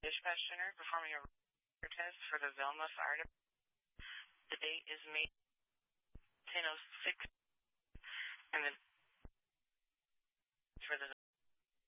dispatch center performing a test for the Velma Fire Department. The date is May 10:06, and the for the